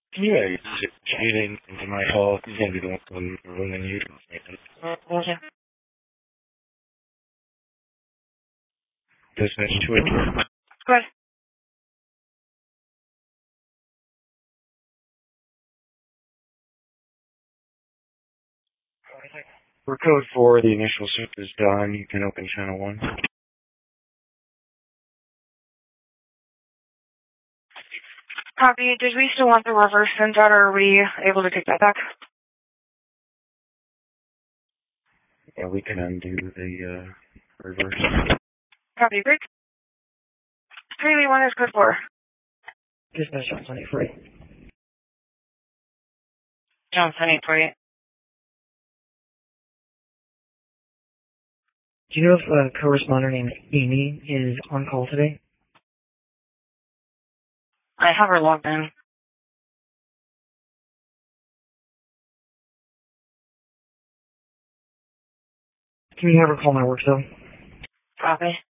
Yeah, he's cheating into my call. He's gonna be the one ruining you. Okay. Dispatch to it. Good. For code 4, the initial shift is done. You can open channel 1. Copy. Did we still want the reverse sent out, or are we able to take that back? Yeah, we can undo the reverse. Copy. Great. 3V1 is code 4. Dispatch Johnson 848. Johnson 848. Do you know if a co-responder named Amy is on call today? I have her logged in. Can you have her call my work cell? Copy.